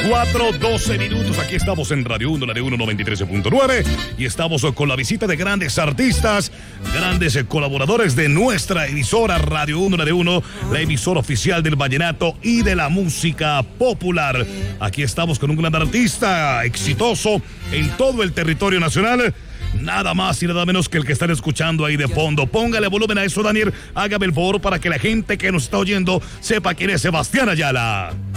4:12 minutos. Aquí estamos en Radio 1, la de 193.9. Y estamos con la visita de grandes artistas, grandes colaboradores de nuestra emisora Radio 1, la de 1, la emisora oficial del vallenato y de la música popular. Aquí estamos con un gran artista exitoso en todo el territorio nacional. Nada más y nada menos que el que están escuchando ahí de fondo. Póngale volumen a eso, Daniel. Hágame el favor para que la gente que nos está oyendo sepa quién es Sebastián Ayala.